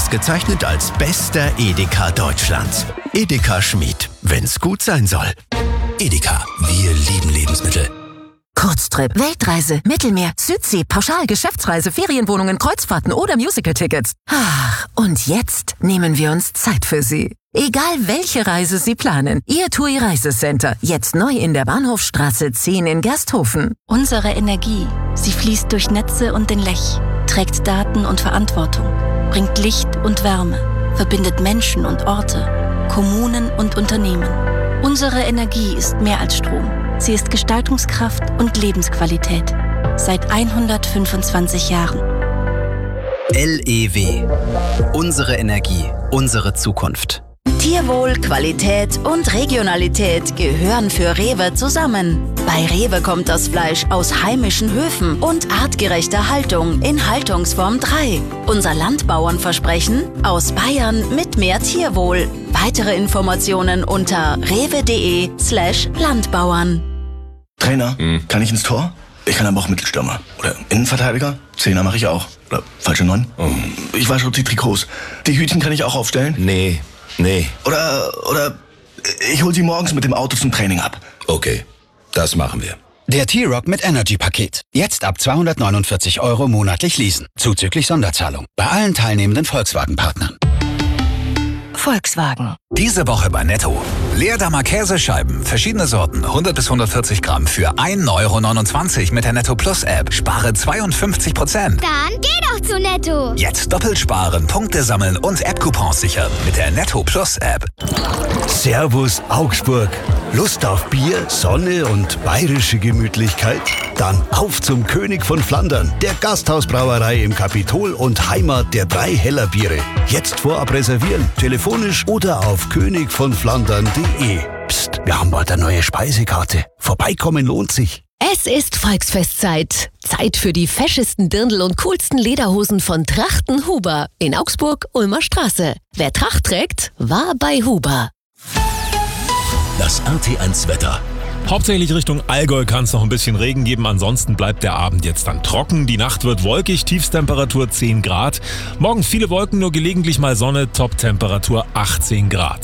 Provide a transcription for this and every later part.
Ausgezeichnet als bester Edeka Deutschlands. Edeka Schmied, wenn's gut sein soll. Edeka, wir lieben Lebensmittel. Kurztrip, Weltreise, Mittelmeer, Südsee, Pauschal, Geschäftsreise, Ferienwohnungen, Kreuzfahrten oder Musical-Tickets. Ach, und jetzt nehmen wir uns Zeit für Sie. Egal welche Reise Sie planen, Ihr TUI Reisecenter, jetzt neu in der Bahnhofstraße 10 in Gersthofen. Unsere Energie, sie fließt durch Netze und den Lech, trägt Daten und Verantwortung, bringt Licht und Wärme, verbindet Menschen und Orte, Kommunen und Unternehmen. Unsere Energie ist mehr als Strom. Sie ist Gestaltungskraft und Lebensqualität. Seit 125 Jahren. LEW. Unsere Energie, unsere Zukunft. Tierwohl, Qualität und Regionalität gehören für Rewe zusammen. Bei Rewe kommt das Fleisch aus heimischen Höfen und artgerechter Haltung in Haltungsform 3. Unser Landbauernversprechen: aus Bayern mit mehr Tierwohl. Weitere Informationen unter rewe.de/Landbauern. Trainer, kann ich ins Tor? Ich kann aber auch Mittelstürmer. Oder Innenverteidiger? Zehner mache ich auch. Oder falsche 9? Ich wasche die Trikots. Die Hütchen kann ich auch aufstellen? Nee. Oder ich hol sie morgens mit dem Auto zum Training ab. Okay, das machen wir. Der T-Rock mit Energy-Paket. Jetzt ab 249 € monatlich leasen. Zuzüglich Sonderzahlung. Bei allen teilnehmenden Volkswagen-Partnern. Volkswagen. Diese Woche bei Netto. Leerdammer Käsescheiben, verschiedene Sorten, 100 bis 140 Gramm für 1,29 € mit der Netto Plus App. Spare 52%. Dann geh doch zu Netto. Jetzt doppelt sparen, Punkte sammeln und App-Coupons sichern mit der Netto Plus App. Servus Augsburg. Lust auf Bier, Sonne und bayerische Gemütlichkeit? Dann auf zum König von Flandern, der Gasthausbrauerei im Kapitol und Heimat der 3 Heller Biere. Jetzt vorab reservieren, telefonisch oder auf königvonflandern.de. Psst, wir haben bald eine neue Speisekarte. Vorbeikommen lohnt sich. Es ist Volksfestzeit. Zeit für die feschesten Dirndl und coolsten Lederhosen von Trachten Huber in Augsburg, Ulmer Straße. Wer Tracht trägt, war bei Huber. Das RT1 Wetter. Hauptsächlich Richtung Allgäu kann es noch ein bisschen Regen geben, ansonsten bleibt der Abend jetzt dann trocken. Die Nacht wird wolkig, Tiefstemperatur 10 Grad. Morgen viele Wolken, nur gelegentlich mal Sonne, Toptemperatur 18 Grad.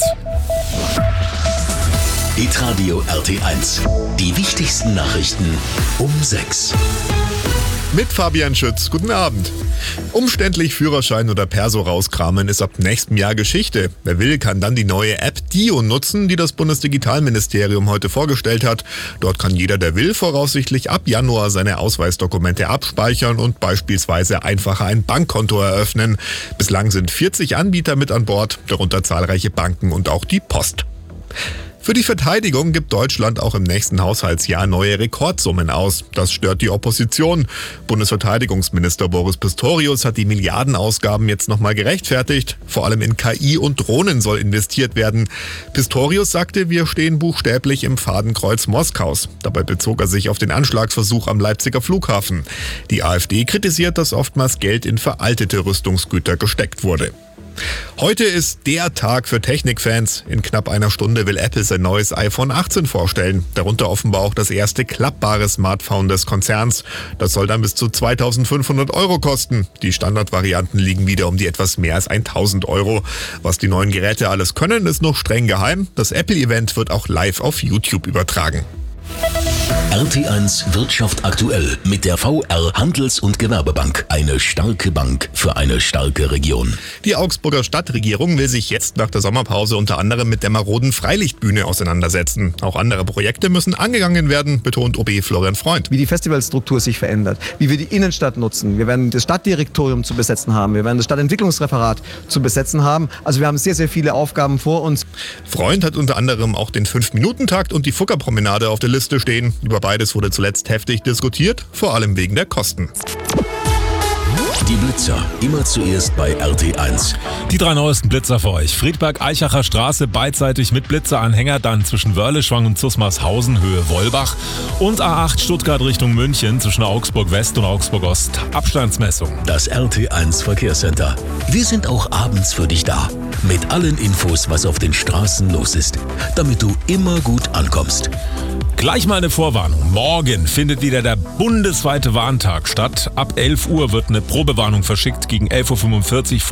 Hitradio RT1. Die wichtigsten Nachrichten um 6. Mit Fabian Schütz. Guten Abend. Umständlich Führerschein oder Perso rauskramen ist ab nächstem Jahr Geschichte. Wer will, kann dann die neue App Dio nutzen, die das Bundesdigitalministerium heute vorgestellt hat. Dort kann jeder, der will, voraussichtlich ab Januar seine Ausweisdokumente abspeichern und beispielsweise einfacher ein Bankkonto eröffnen. Bislang sind 40 Anbieter mit an Bord, darunter zahlreiche Banken und auch die Post. Für die Verteidigung gibt Deutschland auch im nächsten Haushaltsjahr neue Rekordsummen aus. Das stört die Opposition. Bundesverteidigungsminister Boris Pistorius hat die Milliardenausgaben jetzt nochmal gerechtfertigt. Vor allem in KI und Drohnen soll investiert werden. Pistorius sagte, wir stehen buchstäblich im Fadenkreuz Moskaus. Dabei bezog er sich auf den Anschlagsversuch am Leipziger Flughafen. Die AfD kritisiert, dass oftmals Geld in veraltete Rüstungsgüter gesteckt wurde. Heute ist der Tag für Technikfans. In knapp einer Stunde will Apple sein neues iPhone 18 vorstellen. Darunter offenbar auch das erste klappbare Smartphone des Konzerns. Das soll dann bis zu 2.500 € kosten. Die Standardvarianten liegen wieder um die etwas mehr als 1.000 €. Was die neuen Geräte alles können, ist noch streng geheim. Das Apple-Event wird auch live auf YouTube übertragen. RT1 Wirtschaft aktuell mit der VR Handels- und Gewerbebank. Eine starke Bank für eine starke Region. Die Augsburger Stadtregierung will sich jetzt nach der Sommerpause unter anderem mit der maroden Freilichtbühne auseinandersetzen. Auch andere Projekte müssen angegangen werden, betont OB Florian Freund. Wie die Festivalstruktur sich verändert, wie wir die Innenstadt nutzen. Wir werden das Stadtdirektorium zu besetzen haben, wir werden das Stadtentwicklungsreferat zu besetzen haben. Also wir haben sehr, sehr viele Aufgaben vor uns. Freund hat unter anderem auch den 5-Minuten-Takt und die Fuggerpromenade auf der Liste stehen. Über beides wurde zuletzt heftig diskutiert, vor allem wegen der Kosten. Die Blitzer, immer zuerst bei RT1. Die 3 neuesten Blitzer für euch. Friedberg-Eichacher Straße beidseitig mit Blitzeranhänger, dann zwischen Wörleschwang und Zusmarshausen, Höhe Wollbach. Und A8 Stuttgart Richtung München zwischen Augsburg West und Augsburg Ost. Abstandsmessung. Das RT1 Verkehrscenter. Wir sind auch abends für dich da. Mit allen Infos, was auf den Straßen los ist. Damit du immer gut ankommst. Gleich mal eine Vorwarnung. Morgen findet wieder der bundesweite Warntag statt. Ab 11 Uhr wird eine Probewarnung verschickt gegen 11.45 Uhr